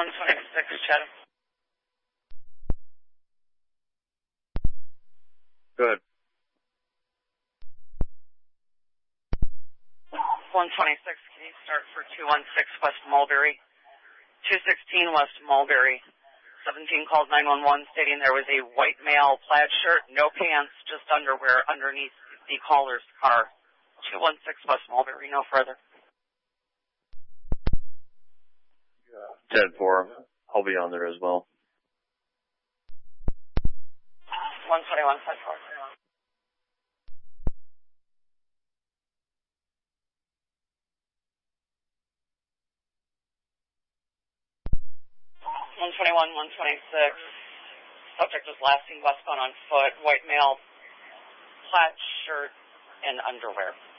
126, Chatham. Good. 126, can you start for 216 West Mulberry? 216 West Mulberry. 17 called 911 stating there was a white male, plaid shirt, no pants, just underwear underneath the caller's car. 216 West Mulberry, no further. 10-4, I'll be on there as well. 121, 10-4. 121, 126. Subject was last seen westbound on foot, white male, plaid shirt, and underwear.